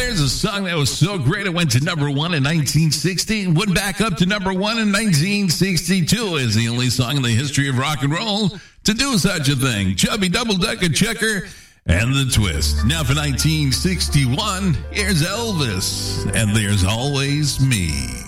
there's a song that was so great it went to number one in 1960 and went back up to number one in 1962 as the only song in the history of rock and roll to do such a thing. Chubby Double Decker Checker and the Twist. Now for 1961, here's Elvis, and There's Always Me.